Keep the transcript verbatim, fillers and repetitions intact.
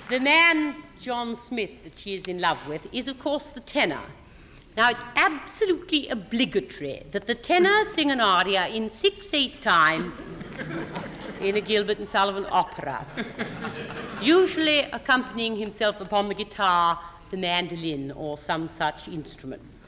The man, John Smith, that she is in love with, is, of course, the tenor. Now, it's absolutely obligatory that the tenor sing an aria in six-eight time in a Gilbert and Sullivan opera, usually accompanying himself upon the guitar, the mandolin, or some such instrument.